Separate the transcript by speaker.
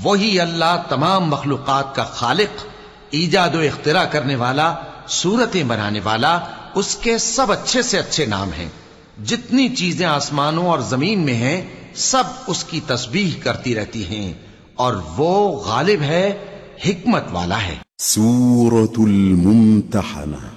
Speaker 1: वही अल्लाह तमाम मखलूकात का खालिक, ईजाद व इख्तिरा करने वाला, सूरतें बनाने वाला, उसके सब अच्छे से अच्छे नाम हैं। जितनी चीजें आसमानों और जमीन में हैं सब उसकी तस्बीह करती रहती हैं और वो गालिब है, हिकमत वाला है।
Speaker 2: सूरतुल मुम्तहना।